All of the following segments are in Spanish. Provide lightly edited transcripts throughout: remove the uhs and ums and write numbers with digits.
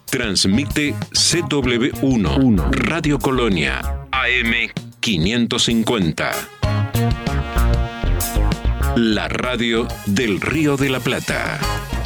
Transmite CW1, Radio Colonia, AM 550. La radio del Río de la Plata.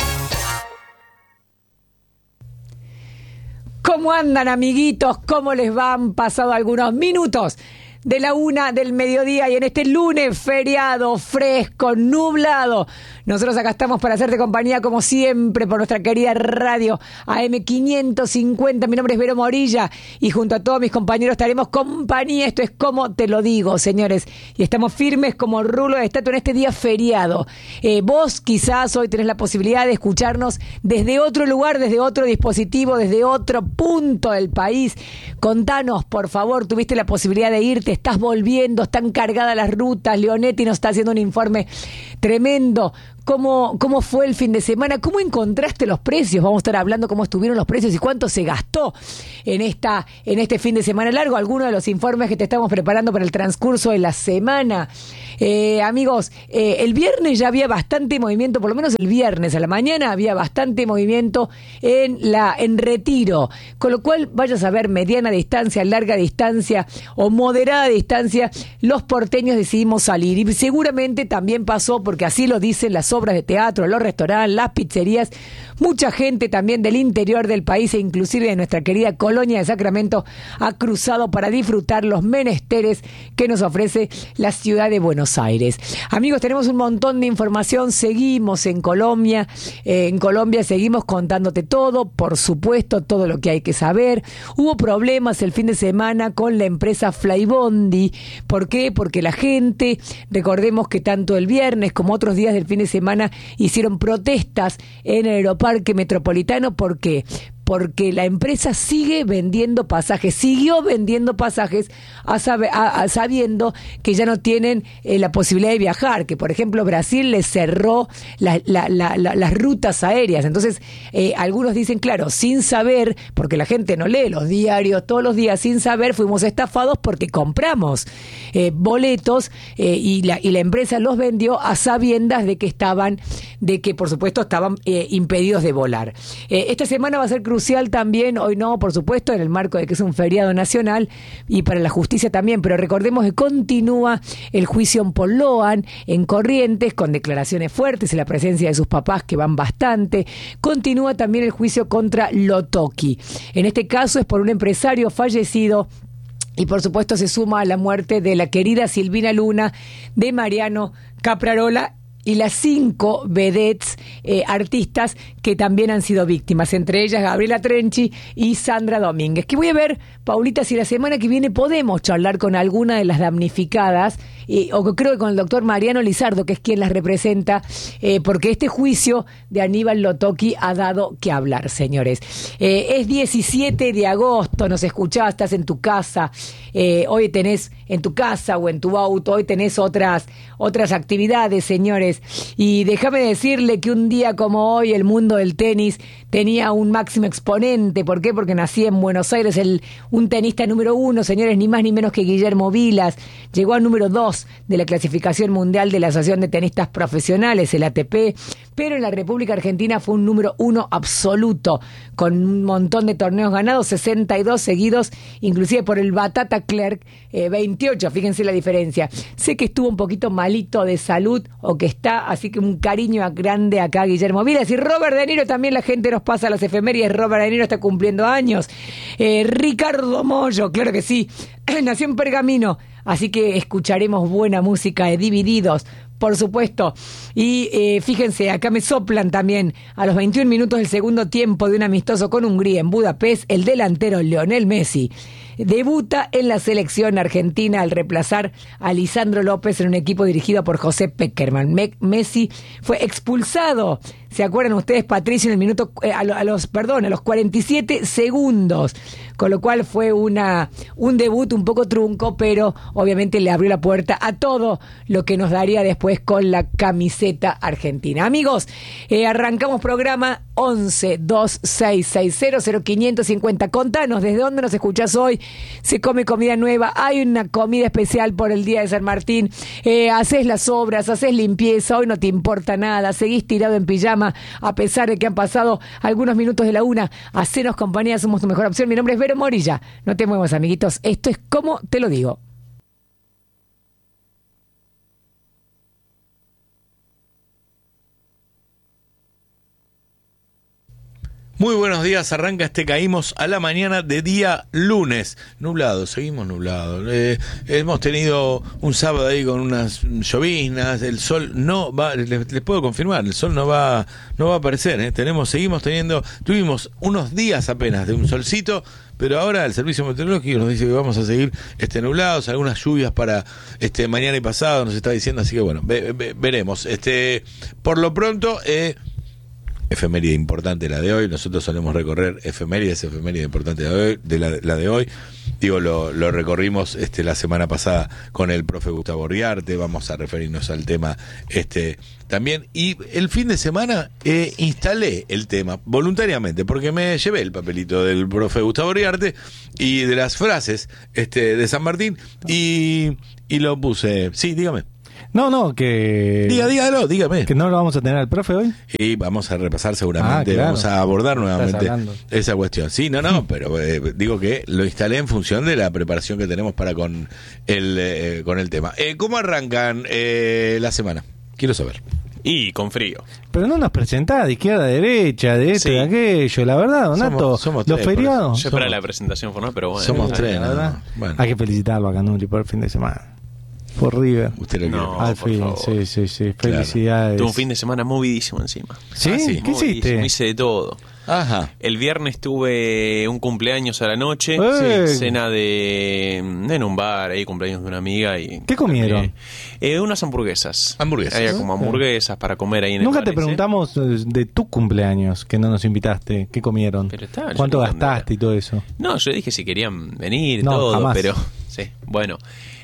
¿Cómo andan, amiguitos? ¿Cómo les van? Pasado algunos minutos de la 1 del mediodía y en este lunes feriado, fresco, nublado. Nosotros acá estamos para hacerte compañía como siempre por nuestra querida radio AM 550. Mi nombre es Vero Morilla y junto a todos mis compañeros te haremos compañía. Esto es Como Te Lo Digo, señores. Y estamos firmes como rulo de estatua en este día feriado. Vos quizás hoy tenés la posibilidad de escucharnos desde otro lugar, desde otro dispositivo, desde otro punto del país. Contanos, por favor, tuviste la posibilidad de irte, estás volviendo, están cargadas las rutas. Leonetti nos está haciendo un informe tremendo. ¿Cómo fue el fin de semana? ¿Cómo encontraste los precios? Vamos a estar hablando cómo estuvieron los precios y cuánto se gastó en este fin de semana largo. Algunos de los informes que te estamos preparando para el transcurso de la semana. Amigos, el viernes ya había bastante movimiento, por lo menos el viernes a la mañana había bastante movimiento en Retiro. Con lo cual, vayas a ver mediana distancia, larga distancia o moderada distancia, los porteños decidimos salir. Y seguramente también pasó, porque así lo dicen las obras de teatro, los restaurantes, las pizzerías, mucha gente también del interior del país e inclusive de nuestra querida Colonia de Sacramento ha cruzado para disfrutar los menesteres que nos ofrece la ciudad de Buenos Aires. Amigos, tenemos un montón de información, seguimos en Colombia, seguimos contándote todo, por supuesto, todo lo que hay que saber. Hubo problemas el fin de semana con la empresa Flybondi. ¿Por qué? Porque la gente, recordemos que tanto el viernes como otros días del fin de semana hicieron protestas en el Aeroparque Metropolitano. ¿Por qué? Porque la empresa siguió vendiendo pasajes sabiendo que ya no tienen la posibilidad de viajar, que por ejemplo Brasil les cerró las rutas aéreas. Entonces algunos dicen, claro, sin saber, porque la gente no lee los diarios todos los días, sin saber fuimos estafados porque compramos boletos y la empresa los vendió a sabiendas de que por supuesto estaban impedidos de volar. Esta semana va a ser crucial también, hoy no, por supuesto, en el marco de que es un feriado nacional y para la justicia también, pero recordemos que continúa el juicio en Poloan, en Corrientes, con declaraciones fuertes y la presencia de sus papás que van bastante. Continúa también el juicio contra Lotoki. En este caso es por un empresario fallecido. Y por supuesto se suma a la muerte de la querida Silvina Luna, de Mariano Caprarola y las 5 vedettes artistas que también han sido víctimas, entre ellas Gabriela Trenchi y Sandra Domínguez. Que voy a ver, Paulita, si la semana que viene podemos charlar con alguna de las damnificadas, o creo que con el doctor Mariano Lizardo, que es quien las representa, porque este juicio de Aníbal Lotoki ha dado que hablar, señores. Es 17 de agosto, nos escuchás, estás en tu casa, hoy tenés en tu casa o en tu auto, hoy tenés otras actividades, señores. Y déjame decirle que un día como hoy el mundo del tenis tenía un máximo exponente. ¿Por qué? Porque nací en Buenos Aires un tenista número 1, señores, ni más ni menos que Guillermo Vilas. Llegó al número 2 de la clasificación mundial de la Asociación de Tenistas Profesionales, el ATP, pero en la República Argentina fue un número 1 absoluto, con un montón de torneos ganados, 62 seguidos, inclusive por el Batata Clerc, 28, fíjense la diferencia. Sé que estuvo un poquito malito de salud, o que está, así que un cariño grande acá a Guillermo Vilas. Y Robert De Niro, también la gente nos pasa las efemérides. Robert De Niro está cumpliendo años. Ricardo Mollo, claro que sí, nació en Pergamino, así que escucharemos buena música de Divididos, por supuesto. Y fíjense, acá me soplan también a los 21 minutos del segundo tiempo de un amistoso con Hungría en Budapest, el delantero Lionel Messi debuta en la selección argentina al reemplazar a Lisandro López en un equipo dirigido por José Peckerman. Messi fue expulsado, ¿se acuerdan ustedes, Patricio, en el minuto a los 47 segundos, con lo cual fue un debut un poco trunco, pero obviamente le abrió la puerta a todo lo que nos daría después con la camiseta argentina. Amigos, arrancamos programa 11-2660-0550. Contanos desde dónde nos escuchás hoy. Se come comida nueva, hay una comida especial por el día de San Martín, haces las obras, haces limpieza, hoy no te importa nada, seguís tirado en pijama a pesar de que han pasado algunos minutos de la una. Hacenos compañía, somos tu mejor opción. Mi nombre es Vero Morilla. No te muevas, amiguitos, esto es Como Te Lo Digo. Muy buenos días, arranca Caímos a la mañana de día lunes. Nublado, seguimos nublados. Hemos tenido un sábado ahí con unas lloviznas, el sol no va, les puedo confirmar, el sol no va a aparecer. Tuvimos unos días apenas de un solcito, pero ahora el servicio meteorológico nos dice que vamos a seguir nublados, algunas lluvias para mañana y pasado, nos está diciendo, así que bueno, veremos. Por lo pronto, efeméride importante la de hoy. Nosotros solemos recorrer efemérides importante la de hoy. Digo, lo recorrimos la semana pasada con el profe Gustavo Riarte. Vamos a referirnos al tema también. Y el fin de semana instalé el tema voluntariamente, porque me llevé el papelito del profe Gustavo Riarte y de las frases de San Martín y lo puse. Sí, dígame. No, que... Dígame. ¿Que no lo vamos a tener al profe hoy? Y vamos a repasar seguramente, claro. Vamos a abordar nuevamente esa cuestión. Sí, pero digo que lo instalé en función de la preparación que tenemos para con el tema. ¿Cómo arrancan la semana? Quiero saber. Y con frío. Pero no nos presentás de izquierda a derecha, de esto, de aquello. La verdad, Donato, somos los tres, feriados... Yo para la presentación formal, pero bueno. Somos tres, la verdad. Bueno. Hay que felicitarlo a Canuli por el fin de semana. Por River. Usted lo quiere. Al fin, favor. sí. Felicidades. Tuve un fin de semana movidísimo encima. ¿Sí? Sí. ¿Qué hiciste? Hice de todo. Ajá. El viernes tuve un cumpleaños a la noche, cena en un bar, ahí cumpleaños de una amiga. ¿Qué comieron? Unas hamburguesas. Hamburguesas. Como hamburguesas para comer ahí en el Nunca bar te ese. preguntamos de tu cumpleaños, que no nos invitaste. ¿Qué comieron? Pero está, ¿Cuánto yo gastaste y todo eso? No, yo dije si querían venir, No, todo, jamás. pero sí, bueno.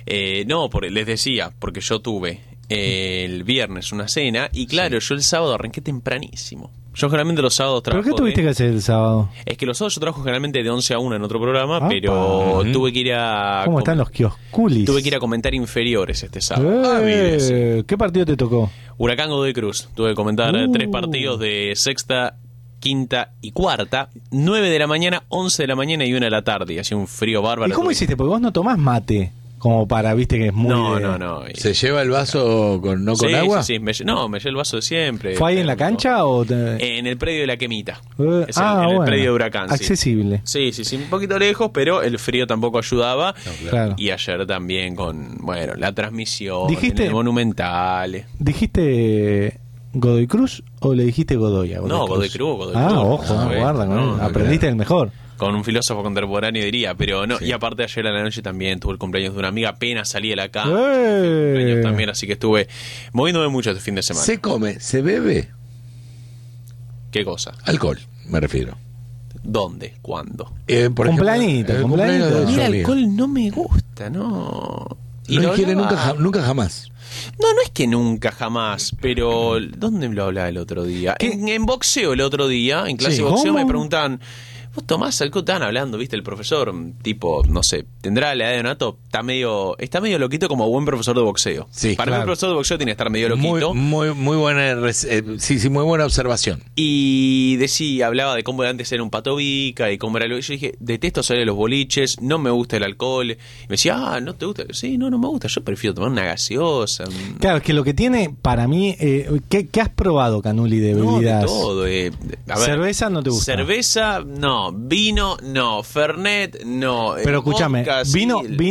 Les decía, porque yo tuve el viernes una cena y claro, yo el sábado arranqué tempranísimo. Yo generalmente los sábados ¿Pero trabajo. qué tuviste que hacer el sábado? Es que los sábados yo trabajo generalmente de 11 a 1 en otro programa, ¡Apa! pero tuve que ir a... ¿Cómo están los kiosculis? Tuve que ir a comentar inferiores este sábado. Sí. ¿Qué partido te tocó? Huracán Godoy Cruz. Tuve que comentar 3 partidos de sexta, quinta y cuarta. 9 de la mañana, 11 de la mañana y 1 de la tarde. Y hacía un frío bárbaro. ¿Y cómo hiciste? Porque vos no tomás mate. Como para, viste que es muy... No. ¿Se lleva el vaso con agua? Sí. Me llevé el vaso de siempre. ¿Fue ahí en la cancha o...? En el predio de la Quemita. En el predio de Huracán. Accesible. Sí, un poquito lejos, pero el frío tampoco ayudaba. No, claro. Y ayer también con, la transmisión, ¿Dijiste? en el Monumental. ¿Dijiste Godoy Cruz o le dijiste Godoy a Godoy No, Cruz? Godoy Cruz. Ojo, guarda con él. Aprendiste el mejor. Con un filósofo contemporáneo diría, pero no. Sí. Y aparte ayer a la noche también tuve el cumpleaños de una amiga, apenas salí de la cama. ¡Eh! Cumpleaños también, así que estuve moviéndome mucho este fin de semana. ¿Se come, se bebe? ¿Qué cosa? Alcohol, me refiero. ¿Dónde? ¿Cuándo? Por Cumpleañito, ejemplo, cumpleañito. de su El amiga. alcohol no me gusta, no. No lo ingiere hablaba- nunca jamás. No es que nunca jamás, pero ¿dónde me lo hablaba el otro día? En boxeo el otro día, en clase Sí, de boxeo ¿cómo? me preguntaban, ¿vos tomás alcohol? Estaban hablando, ¿viste? El profesor, tipo, no sé, tendrá la edad de Donato, está medio loquito como buen profesor de boxeo. Sí, Para mí claro. un profesor de boxeo tiene que estar medio loquito. Muy buena, muy buena observación. Y hablaba de cómo antes era un patobica y cómo era lo. Yo dije, detesto salir a los boliches, no me gusta el alcohol. Y me decía, ¿no te gusta? Sí, no me gusta. Yo prefiero tomar una gaseosa. Claro, es que lo que tiene para mí... ¿qué has probado, Canuli, de No, bebidas? de todo. A ver, ¿Cerveza no te gusta? Cerveza, no. Vino, no. Fernet, no. Pero escúchame, vodka, sí.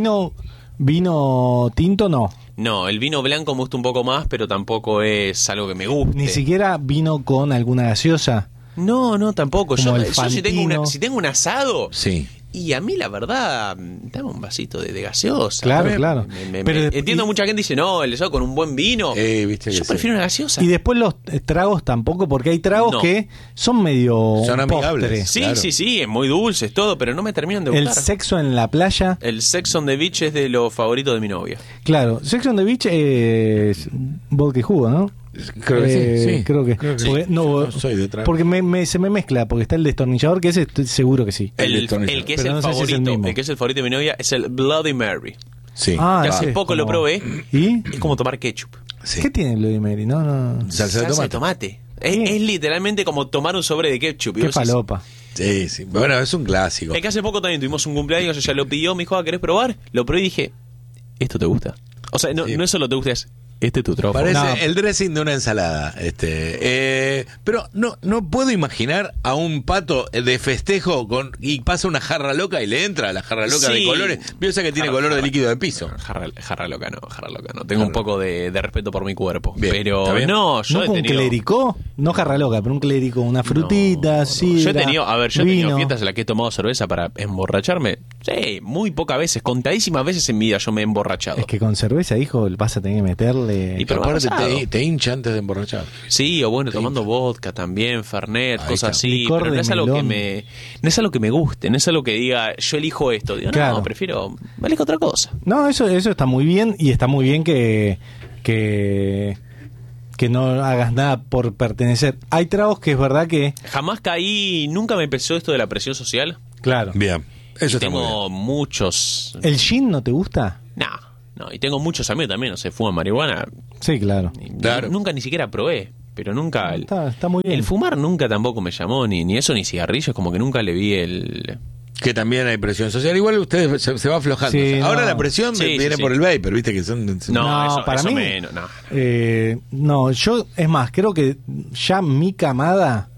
vino tinto no. No, el vino blanco me gusta un poco más, pero tampoco es algo que me guste. Ni siquiera vino con alguna gaseosa. No, tampoco. Como Yo el si tengo Fantino. si tengo un asado... Sí. Y a mí, la verdad, dame un vasito de gaseosa. Claro, claro. Pero entiendo, mucha gente dice, no, el helado con un buen vino. Viste que Yo prefiero una gaseosa. Y después los tragos tampoco, porque hay tragos que son medio son amigables. postre. Sí, claro. sí, es muy dulce, es todo, pero no me terminan de gustar. El sexo en la playa. El Sex on the Beach es de los favoritos de mi novia. Claro, Sex on the Beach es vodka y jugo, ¿no? Creo que sí. Creo que sí. porque, no soy de trago. porque se me mezcla, porque está el destornillador, que ese estoy seguro que sí. El que es Pero el no sé si es el favorito, mismo. el que es el favorito de mi novia es el Bloody Mary. Sí. Que hace es poco lo como- probé. ¿Y? Es como tomar ketchup. Sí. ¿Qué tiene Bloody Mary? No. Salsa de tomate. Es literalmente como tomar un sobre de ketchup. Y Qué vos decís, falopa. Sí, sí. Bueno, es un clásico. es que hace poco también tuvimos un cumpleaños, ella lo pidió, me dijo, ¿querés probar? Lo probé y dije, ¿esto te gusta? O sea, no, Sí. no es solo te gusta, es este es tu trofeo. Parece No. el dressing de una ensalada. Pero no puedo imaginar a un pato de festejo y pasa una jarra loca y le entra la jarra loca de Sí. colores. Piensa que tiene color de líquido de piso. Jarra loca no. Tengo un poco de respeto por mi cuerpo. Bien, pero está bien. no, yo ¿No he con un tenido... clérico? No jarra loca, pero un clérico, una frutita, sí. Yo he tenido, yo he tenido vino. fiestas en las que he tomado cerveza para emborracharme. Sí, muy pocas veces, contadísimas veces en mi vida yo me he emborrachado. Es que con cerveza, hijo, vas a tener que meterle. Y pero me ha Aparte pasado. te hincha antes de emborrachar. Sí, o bueno, tomando vodka también, Fernet, Ahí cosas está. así. Licor Pero no de es algo que melón. no es algo que me guste, no es algo que diga, yo elijo esto. Digo, Claro. no, prefiero, elijo otra cosa. No, eso está muy bien, y está muy bien que no hagas nada por pertenecer. Hay tragos que es verdad que, Jamás caí, nunca me empezó esto de la presión social. claro. Bien. Eso está muy bien. Tengo muchos. ¿El gin no te gusta? No, y tengo muchos amigos también, no sé, fuman marihuana. Sí, claro. Claro. Nunca ni siquiera probé, pero nunca. Está muy bien. El fumar nunca tampoco me llamó, ni eso, ni cigarrillos, como que nunca le vi el. Que también hay presión social. Igual ustedes se va aflojando. Sí, Ahora no. la presión Sí, viene sí, por sí. el vapor, viste que son... No, para eso mí- menos, no. No, yo, es más, creo que ya mi camada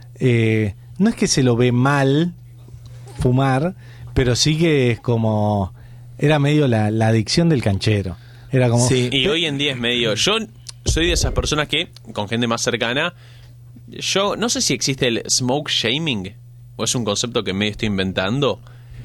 no es que se lo ve mal fumar, pero sí que es como, era medio la adicción del canchero. Era como, Sí. Y hoy en día es medio. Yo soy de esas personas que, con gente más cercana, yo no sé si existe el smoke shaming, o es un concepto que me estoy inventando.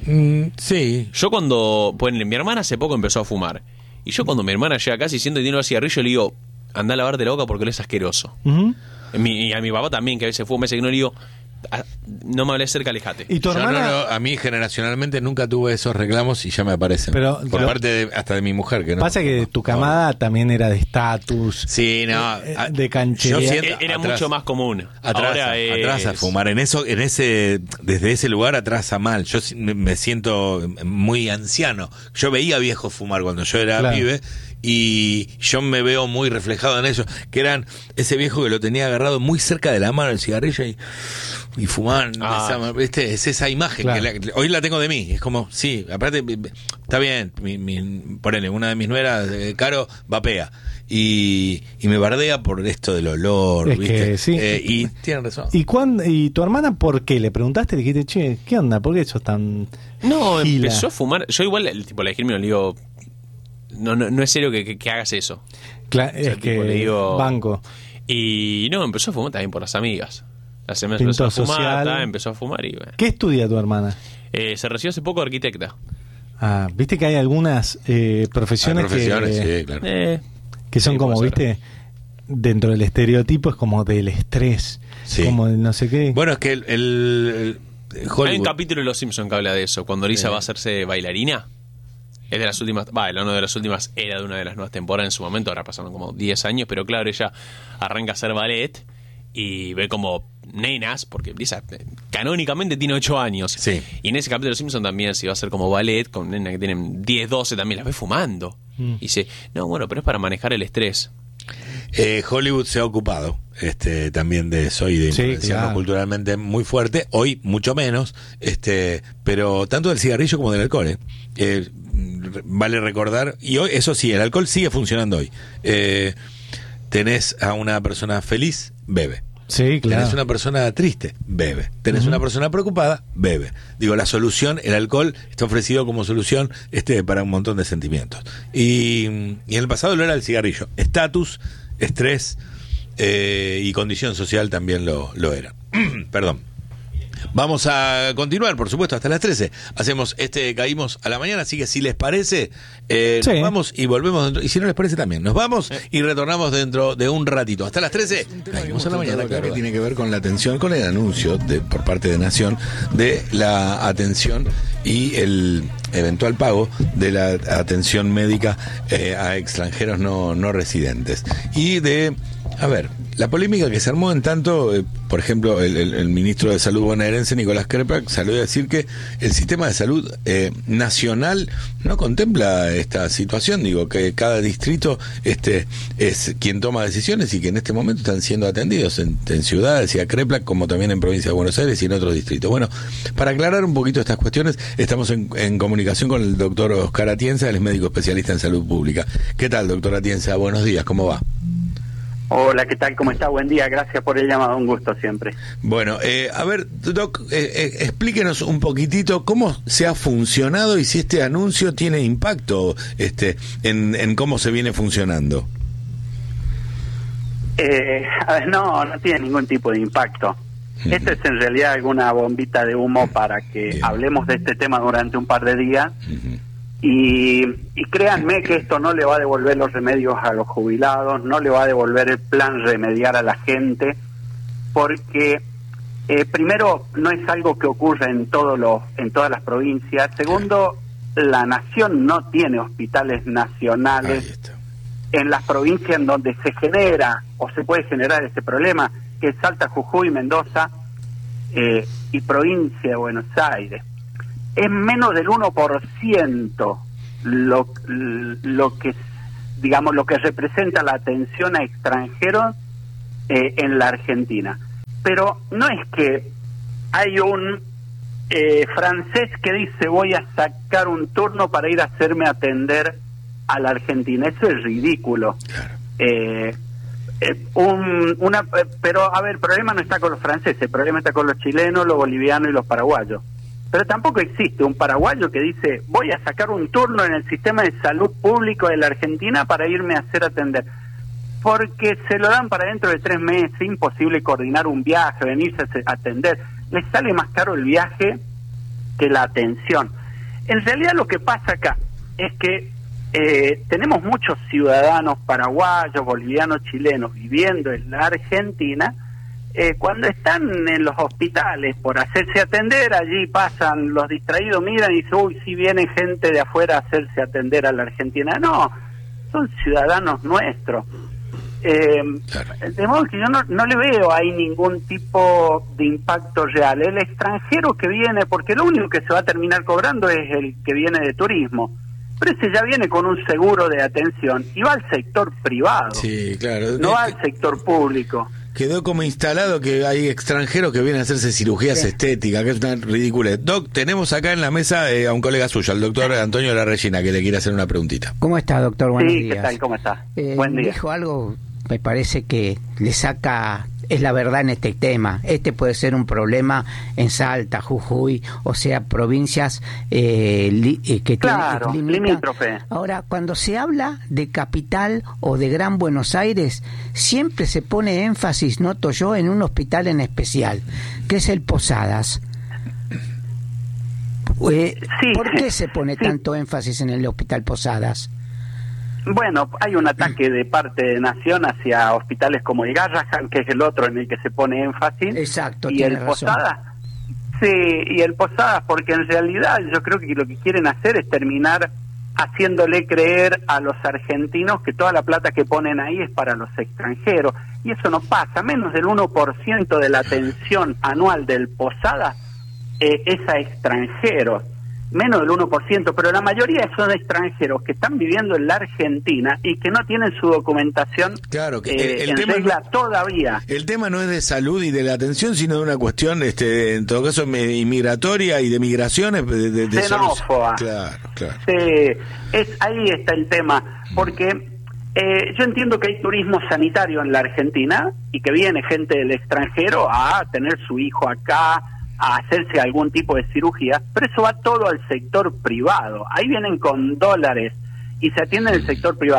Sí. Yo cuando. Pues mi hermana hace poco empezó a fumar. Y yo cuando mi hermana llega acá y siento y tiene un cigarrillo, le digo, anda a lavarte la boca porque él es asqueroso. Ujú. Y a mi papá también, que a veces fuma, ese que no le digo, no me hables cerca, alejate. Y tu Yo hermana, a mí generacionalmente nunca tuve esos reclamos y ya me aparecen. Pero- por pero- parte hasta de mi mujer. Que no. pasa que tu camada también era de estatus, Sí, no. de canchería. yo siento- Era atrás- mucho más común. Ahora atrasa fumar. Desde ese lugar atrasa mal. Yo me siento muy anciano. Yo veía viejos fumar cuando yo era Claro. pibe y yo me veo muy reflejado en eso. Que eran ese viejo que lo tenía agarrado muy cerca de la mano el cigarrillo y fumaban. ¿Viste? Es esa imagen. Claro. Que hoy la tengo de mí. Es como, sí, aparte, está bien. Ponele, una de mis nueras, Caro, vapea. Y me bardea por esto del olor, Es ¿viste? que sí. Y tienen razón. ¿Y tu hermana por qué? ¿Le preguntaste? Le dijiste, che, ¿qué onda? ¿Por qué sos tan No, gila? empezó a fumar. Yo igual, le dije, le digo, no es serio que hagas eso. Es sea, que tipo, le digo- banco. Y no, empezó a fumar también por las amigas. Las amigas Pintó empezó a fumar, social. empezó a fumar y bueno. ¿Qué estudia tu hermana? Se recibió hace poco de arquitecta. Ah, viste que hay algunas profesiones, Hay profesiones, que, sí, claro. que son Sí, como, puede ser. viste, dentro del estereotipo es como del estrés, Sí. como del no sé qué. Bueno, es que el Hay un Hollywood. capítulo de Los Simpsons que habla de eso. Cuando Lisa va a hacerse bailarina. Es de las últimas, no de las últimas, era de una de las nuevas temporadas en su momento, ahora pasaron como 10 años, pero claro, ella arranca a hacer ballet y ve como nenas, porque Lisa canónicamente tiene 8 años. Sí. Y en ese capítulo de Los Simpsons también se iba a hacer como ballet con nenas que tienen 10, 12, también las ve fumando. Y dice, no, bueno, pero es para manejar el estrés. Hollywood se ha ocupado también de eso y de Sí, influenciarnos claro. culturalmente muy fuerte. Hoy mucho menos, pero tanto del cigarrillo como del alcohol. Vale recordar, y hoy, eso sí, el alcohol sigue funcionando hoy. Tenés a una persona feliz, bebe. Sí, claro. Tenés una persona triste, bebe. Tenés una persona preocupada, bebe. Digo, la solución, el alcohol está ofrecido como solución para un montón de sentimientos. Y en el pasado lo era el cigarrillo. Estatus, estrés y condición social también lo era. Perdón. vamos a continuar, por supuesto, hasta las 13. Hacemos Caímos a la mañana, así que si les parece, Sí. nos vamos y volvemos dentro, y si no les parece también, nos vamos y retornamos dentro de un ratito. Hasta las 13, Caímos a la mañana, claro, que tiene que ver con la atención, con el anuncio por parte de Nación de la atención y el eventual pago de la atención médica a extranjeros no residentes. Y a ver, la polémica que se armó en tanto, por ejemplo, el ministro de Salud bonaerense, Nicolás Kreplak, salió a decir que el sistema de salud nacional no contempla esta situación, que cada distrito es quien toma decisiones y que en este momento están siendo atendidos en ciudades, decía Kreplak, como también en provincia de Buenos Aires y en otros distritos. Bueno, para aclarar un poquito estas cuestiones, estamos en comunicación con el doctor Oscar Atienza, él es médico especialista en salud pública. ¿Qué tal, doctor Atienza? Buenos días, ¿cómo va? Hola, ¿qué tal? ¿Cómo está? Buen día, gracias por el llamado, un gusto siempre. Bueno, a ver, Doc, explíquenos un poquitito cómo se ha funcionado y si este anuncio tiene impacto en cómo se viene funcionando. A ver, no tiene ningún tipo de impacto. Esto es en realidad alguna bombita de humo para que Bien. hablemos de este tema durante un par de días. Uh-huh. Y créanme que esto no le va a devolver los remedios a los jubilados, no le va a devolver el plan remediar a la gente, porque primero no es algo que ocurre en todas las provincias. Segundo, la nación no tiene hospitales nacionales. Ahí está. En las provincias en donde se genera o se puede generar este problema, que es Salta, Jujuy, Mendoza y provincia de Buenos Aires. Es menos del 1% lo que representa la atención a extranjeros en la Argentina. Pero no es que hay un francés que dice voy a sacar un turno para ir a hacerme atender a la Argentina. Eso es ridículo. Claro. Pero a ver, el problema no está con los franceses, el problema está con los chilenos, los bolivianos y los paraguayos. Pero tampoco existe un paraguayo que dice voy a sacar un turno en el sistema de salud público de la Argentina para irme a hacer atender, porque se lo dan para dentro de 3 meses, imposible coordinar un viaje, venirse a atender, les sale más caro el viaje que la atención. En realidad lo que pasa acá es que tenemos muchos ciudadanos paraguayos, bolivianos, chilenos viviendo en la Argentina. Cuando están en los hospitales por hacerse atender, allí pasan los distraídos, miran y dicen, uy, si viene gente de afuera a hacerse atender a la Argentina. No, son ciudadanos nuestros. Claro. De modo que yo no le veo ahí ningún tipo de impacto real. El extranjero que viene, porque lo único que se va a terminar cobrando es el que viene de turismo, pero ese ya viene con un seguro de atención y va al sector privado, Sí, claro. no va al sector público. Quedó como instalado que hay extranjeros que vienen a hacerse cirugías estéticas, que es una ridiculez. Doc, tenemos acá en la mesa a un colega suyo, al doctor Antonio Larrellina, que le quiere hacer una preguntita. ¿Cómo está, doctor? Buenos Sí, días. ¿qué tal? ¿Cómo está? Buen día. Dijo algo, me parece que le saca, es la verdad en este tema. Este puede ser un problema en Salta, Jujuy, o sea, provincias que Claro, tienen limítrofe. Ahora, cuando se habla de capital o de Gran Buenos Aires, siempre se pone énfasis, noto yo, en un hospital en especial, que es el Posadas. Sí. ¿Por qué se pone Sí. tanto énfasis en el hospital Posadas? Bueno, hay un ataque de parte de Nación hacia hospitales como el Garrahan, que es el otro en el que se pone énfasis. Exacto, y tiene el razón. Posadas. Sí, y el Posadas, porque en realidad yo creo que lo que quieren hacer es terminar haciéndole creer a los argentinos que toda la plata que ponen ahí es para los extranjeros. Y eso no pasa. Menos del 1% de la atención anual del Posadas es a extranjeros. Menos del 1%, pero la mayoría son extranjeros que están viviendo en la Argentina y que no tienen su documentación Claro, que el en tema regla todavía. El tema no es de salud y de la atención, sino de una cuestión, en todo caso, inmigratoria y de migraciones. De Xenófoba. Claro. Sí, ahí está el tema, porque yo entiendo que hay turismo sanitario en la Argentina y que viene gente del extranjero a tener su hijo acá, a hacerse algún tipo de cirugía, pero eso va todo al sector privado. Ahí vienen con dólares y se atiende en el sector privado.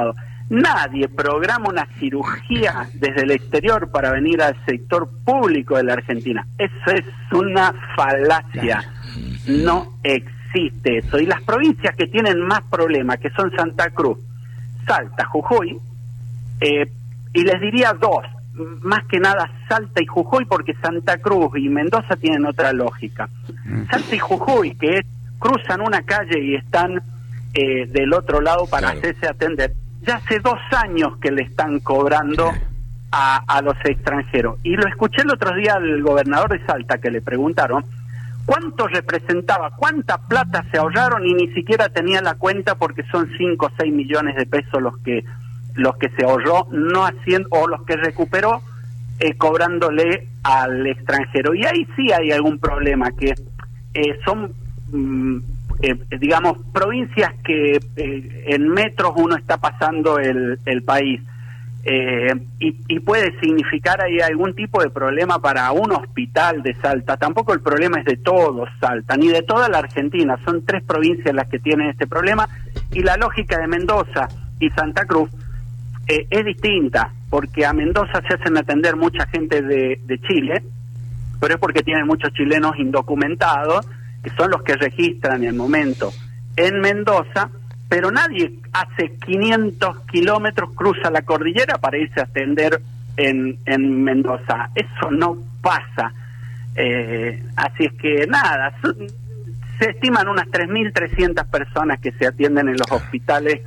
Nadie programa una cirugía desde el exterior para venir al sector público de la Argentina. Eso es una falacia. No existe eso. Y las provincias que tienen más problemas, que son Santa Cruz, Salta, Jujuy, y les diría dos, más que nada Salta y Jujuy, porque Santa Cruz y Mendoza tienen otra lógica. Salta y Jujuy, que cruzan una calle y están del otro lado para hacerse atender, ya hace 2 años que le están cobrando a los extranjeros. Y lo escuché el otro día al gobernador de Salta, que le preguntaron cuánto representaba, cuánta plata se ahorraron, y ni siquiera tenía la cuenta, porque son 5 o 6 millones de pesos los que se ahorró, no haciendo, o los que recuperó cobrándole al extranjero. Y ahí sí hay algún problema, que son digamos, provincias que en metros uno está pasando el país, y puede significar ahí algún tipo de problema para un hospital de Salta. Tampoco el problema es de todo Salta, ni de toda la Argentina, son 3 provincias las que tienen este problema, y la lógica de Mendoza y Santa Cruz es distinta, porque a Mendoza se hacen atender mucha gente de Chile, pero es porque tienen muchos chilenos indocumentados, que son los que registran en el momento en Mendoza, pero nadie hace 500 kilómetros, cruza la cordillera para irse a atender en Mendoza. Eso no pasa. Así es que nada, se estiman unas 3.300 personas que se atienden en los hospitales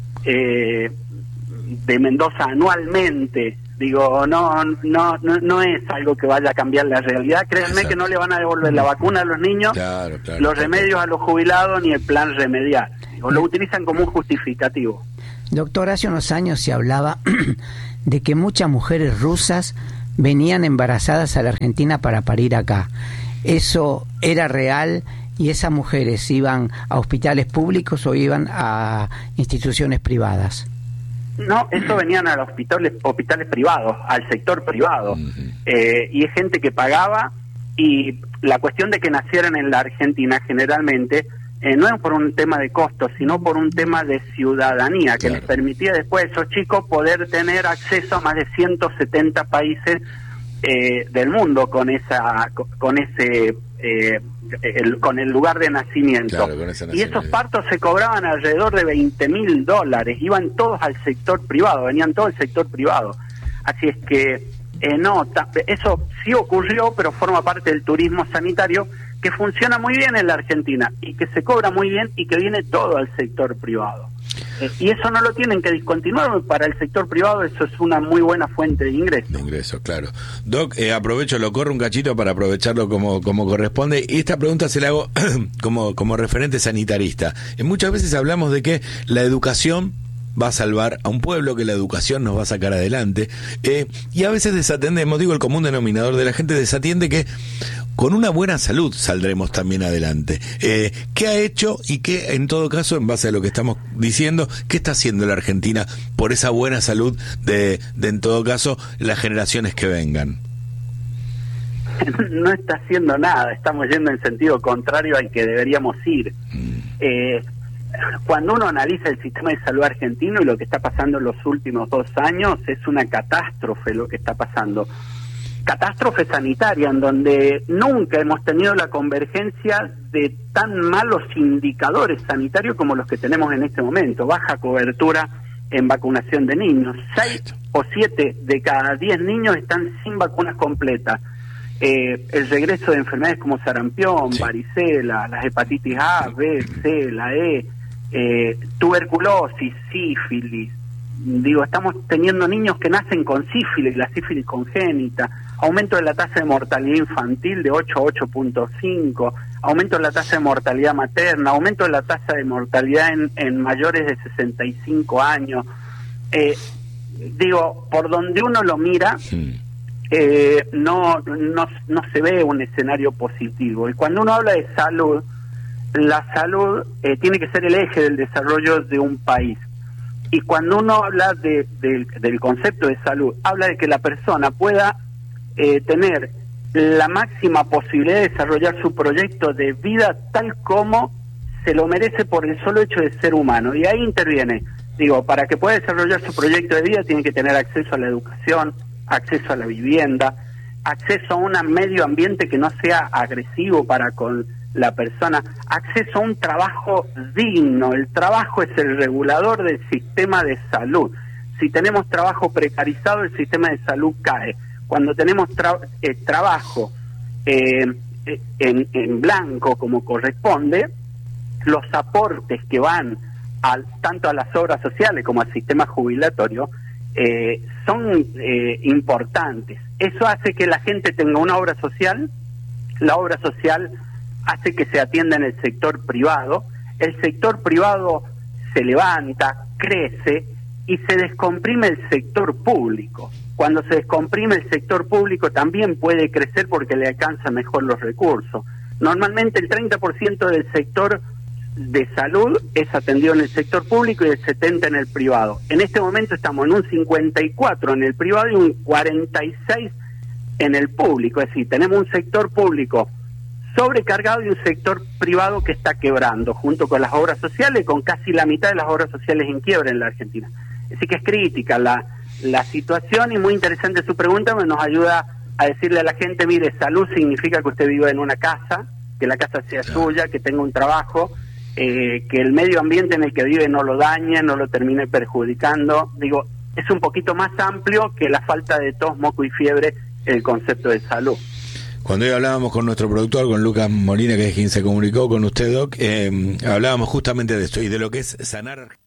de Mendoza anualmente. Digo, no es algo que vaya a cambiar la realidad. Créanme que no le van a devolver la vacuna a los niños, los remedios a los jubilados, ni el plan remedial. O lo utilizan como un justificativo. Doctor, hace unos años se hablaba de que muchas mujeres rusas venían embarazadas a la Argentina para parir acá. ¿Eso era real? ¿Y esas mujeres iban a hospitales públicos o iban a instituciones privadas? No, eso venían a los hospitales privados, al sector privado. Y es gente que pagaba, y la cuestión de que nacieran en la Argentina generalmente no es por un tema de costos, sino por un tema de ciudadanía, que les permitía después a esos chicos poder tener acceso a más de 170 países del mundo con el lugar de nacimiento. Y esos partos se cobraban alrededor de $20.000, iban todos al sector privado, venían todo el sector privado. Así es que eso sí ocurrió, pero forma parte del turismo sanitario, que funciona muy bien en la Argentina y que se cobra muy bien, y que viene todo al sector privado. Y eso no lo tienen que discontinuar. Para el sector privado eso es una muy buena fuente de ingreso. De ingreso, claro. Doc, aprovecho, lo corro un cachito para aprovecharlo como corresponde. Y esta pregunta se la hago como referente sanitarista. Muchas veces hablamos de que la educación va a salvar a un pueblo, que la educación nos va a sacar adelante, y a veces desatendemos, digo, el común denominador de la gente desatiende que con una buena salud saldremos también adelante. ¿Qué ha hecho y qué, en todo caso, en base a lo que estamos diciendo, qué está haciendo la Argentina por esa buena salud de en todo caso, las generaciones que vengan? No está haciendo nada, estamos yendo en sentido contrario al que deberíamos ir. Cuando uno analiza el sistema de salud argentino y lo que está pasando en los últimos 2 años, es una catástrofe lo que está pasando. Catástrofe sanitaria, en donde nunca hemos tenido la convergencia de tan malos indicadores sanitarios como los que tenemos en este momento. Baja cobertura en vacunación de niños. 6 o 7 de cada 10 niños están sin vacunas completas. El regreso de enfermedades como sarampión, varicela, las hepatitis A, B, C, la E, tuberculosis, sífilis. Digo, estamos teniendo niños que nacen con sífilis, la sífilis congénita, aumento de la tasa de mortalidad infantil de 8 a 8.5, aumento de la tasa de mortalidad materna, aumento de la tasa de mortalidad en mayores de 65 años. Digo, por donde uno lo mira, no se ve un escenario positivo. Y cuando uno habla de salud, la salud tiene que ser el eje del desarrollo de un país. Y cuando uno habla del concepto de salud, habla de que la persona pueda tener la máxima posibilidad de desarrollar su proyecto de vida tal como se lo merece por el solo hecho de ser humano. Y ahí interviene Digo, para que pueda desarrollar su proyecto de vida tiene que tener acceso a la educación, acceso a la vivienda, acceso a un medio ambiente que no sea agresivo para con la persona, acceso a un trabajo digno. El trabajo es el regulador del sistema de salud. Si tenemos trabajo precarizado, el sistema de salud cae. Cuando tenemos trabajo en blanco como corresponde, los aportes que van tanto a las obras sociales como al sistema jubilatorio son importantes. Eso hace que la gente tenga una obra social. La obra social hace que se atienda en el sector privado. El sector privado se levanta, crece y se descomprime el sector público. Cuando se descomprime el sector público también puede crecer porque le alcanza mejor los recursos. Normalmente el 30% del sector de salud es atendido en el sector público y el 70% en el privado. En este momento estamos en un 54% en el privado y un 46% en el público. Es decir, tenemos un sector público sobrecargado y un sector privado que está quebrando, junto con las obras sociales, con casi la mitad de las obras sociales en quiebra en la Argentina. Así que es crítica la situación, y muy interesante su pregunta, porque nos ayuda a decirle a la gente, mire, salud significa que usted viva en una casa, que la casa sea suya, que tenga un trabajo, que el medio ambiente en el que vive no lo dañe, no lo termine perjudicando. Digo, es un poquito más amplio que la falta de tos, moco y fiebre, el concepto de salud. Cuando hoy hablábamos con nuestro productor, con Lucas Molina, que es quien se comunicó con usted, Doc, hablábamos justamente de esto y de lo que es sanar